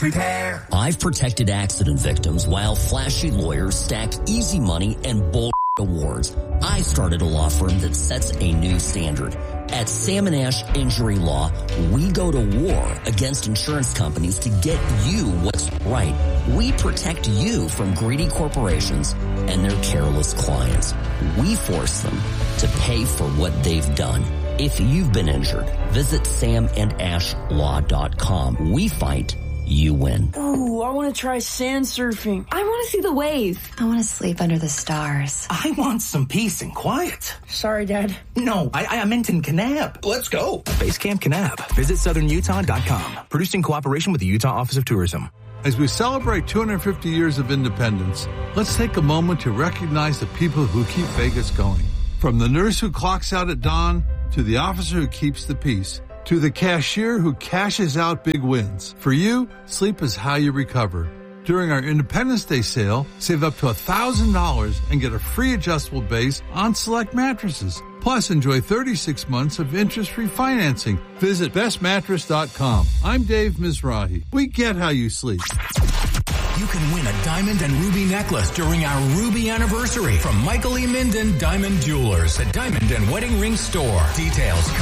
Repair. I've protected accident victims while flashy lawyers stack easy money and bull awards. I started a law firm that sets a new standard. At Sam & Ash Injury Law, we go to war against insurance companies to get you what's right. We protect you from greedy corporations and their careless clients. We force them to pay for what they've done. If you've been injured, visit samandashlaw.com. We fight, you win. Oh, I want to try sand surfing. I want to see the waves. I want to sleep under the stars. I want some peace and quiet. Sorry, Dad. No, I meant in Kanab. Let's go. Basecamp Kanab. Visit southernutah.com. Produced in cooperation with the Utah Office of Tourism. As we celebrate 250 years of independence, let's take a moment to recognize the people who keep Vegas going. From the nurse who clocks out at dawn, to the officer who keeps the peace, to the cashier who cashes out big wins. For you, sleep is how you recover. During our Independence Day sale, save up to $1,000 and get a free adjustable base on select mattresses. Plus, enjoy 36 months of interest-free financing. Visit bestmattress.com. I'm Dave Mizrahi. We get how you sleep. You can win a diamond and ruby necklace during our Ruby anniversary from Michael E. Minden Diamond Jewelers, the Diamond and Wedding Ring Store. Details